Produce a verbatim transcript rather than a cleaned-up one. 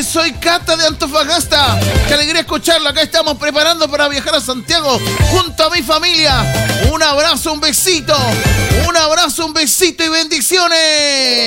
soy Cata de Antofagasta. Qué alegría escucharla. Acá estamos preparando para viajar a Santiago junto a mi familia. Un abrazo, un besito. Un abrazo, un besito y bendiciones.